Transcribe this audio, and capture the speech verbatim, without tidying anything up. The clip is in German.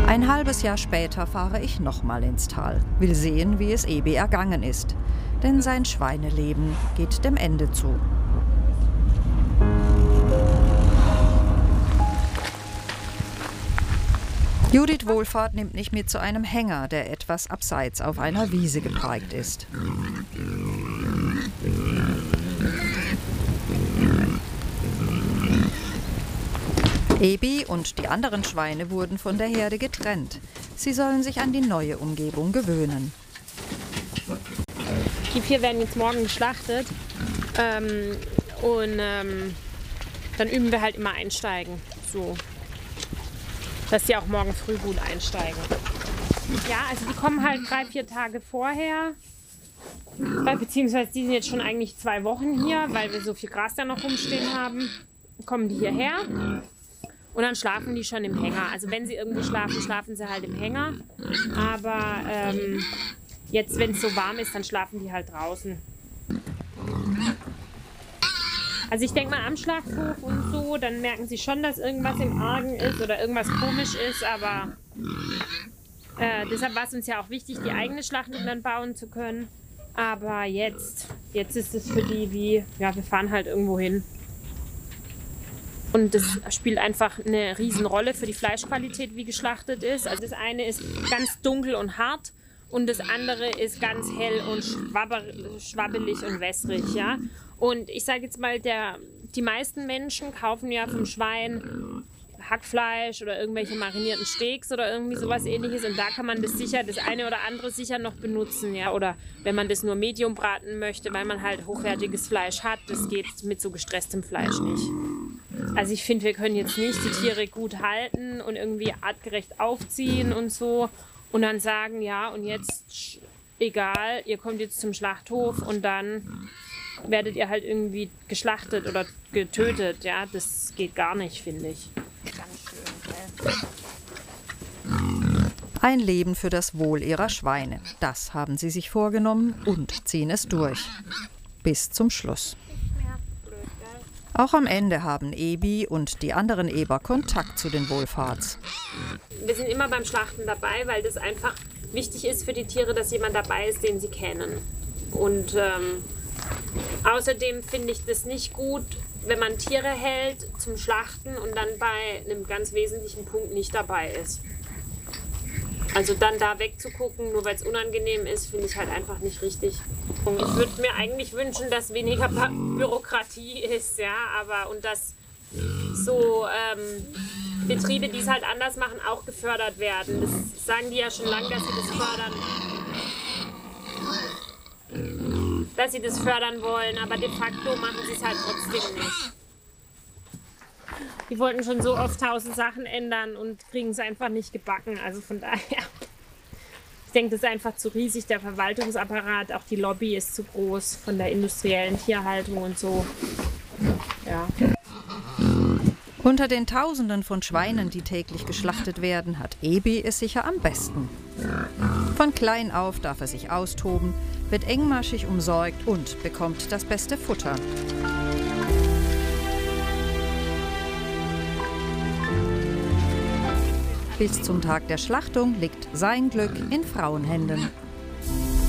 Ein halbes Jahr später fahre ich nochmal ins Tal, will sehen, wie es Ebi ergangen ist. Denn sein Schweineleben geht dem Ende zu. Judith Wohlfahrt nimmt mich mit zu einem Hänger, der etwas abseits auf einer Wiese geparkt ist. Ebi und die anderen Schweine wurden von der Herde getrennt. Sie sollen sich an die neue Umgebung gewöhnen. Die vier werden jetzt morgen geschlachtet ähm, und ähm, dann üben wir halt immer einsteigen, so, dass die auch morgen früh gut einsteigen. Ja, also die kommen halt drei, vier Tage vorher, beziehungsweise die sind jetzt schon eigentlich zwei Wochen hier, weil wir so viel Gras da noch rumstehen haben, kommen die hierher. Und dann schlafen die schon im Hänger. Also wenn sie irgendwo schlafen, schlafen sie halt im Hänger. Aber ähm, jetzt, wenn es so warm ist, dann schlafen die halt draußen. Also ich denke mal am Schlachthof und so, dann merken sie schon, dass irgendwas im Argen ist oder irgendwas komisch ist. Aber äh, deshalb war es uns ja auch wichtig, die eigene Schlachtung dann bauen zu können. Aber jetzt, jetzt ist es für die wie, ja, wir fahren halt irgendwo hin. Und das spielt einfach eine Riesenrolle für die Fleischqualität, wie geschlachtet ist. Also das eine ist ganz dunkel und hart und das andere ist ganz hell und schwabber, schwabbelig und wässrig. Ja? Und ich sage jetzt mal, der, die meisten Menschen kaufen ja vom Schwein Hackfleisch oder irgendwelche marinierten Steaks oder irgendwie sowas Ähnliches. Und da kann man das sicher, das eine oder andere sicher noch benutzen. Ja? Oder wenn man das nur Medium braten möchte, weil man halt hochwertiges Fleisch hat, das geht mit so gestresstem Fleisch nicht. Also ich finde, wir können jetzt nicht die Tiere gut halten und irgendwie artgerecht aufziehen und so und dann sagen, ja und jetzt egal, ihr kommt jetzt zum Schlachthof und dann werdet ihr halt irgendwie geschlachtet oder getötet. Ja, das geht gar nicht, finde ich. Ganz schön, gell? Ein Leben für das Wohl ihrer Schweine. Das haben sie sich vorgenommen und ziehen es durch. Bis zum Schluss. Auch am Ende haben Ebi und die anderen Eber Kontakt zu den Wohlfahrts. Wir sind immer beim Schlachten dabei, weil das einfach wichtig ist für die Tiere, dass jemand dabei ist, den sie kennen. Und ähm, außerdem finde ich das nicht gut, wenn man Tiere hält zum Schlachten und dann bei einem ganz wesentlichen Punkt nicht dabei ist. Also dann da wegzugucken, nur weil es unangenehm ist, finde ich halt einfach nicht richtig. Und ich würde mir eigentlich wünschen, dass weniger Bürokratie ist, ja, aber und dass so ähm, Betriebe, die es halt anders machen, auch gefördert werden. Das sagen die ja schon lange, dass sie das fördern, dass sie das fördern wollen, aber de facto machen sie es halt trotzdem nicht. Die wollten schon so oft tausend Sachen ändern und kriegen es einfach nicht gebacken. Also von daher, ich denke, das ist einfach zu riesig, der Verwaltungsapparat, auch die Lobby ist zu groß von der industriellen Tierhaltung und so. Ja. Unter den Tausenden von Schweinen, die täglich geschlachtet werden, hat Ebi es sicher am besten. Von klein auf darf er sich austoben, wird engmaschig umsorgt und bekommt das beste Futter. Bis zum Tag der Schlachtung liegt sein Glück in Frauenhänden.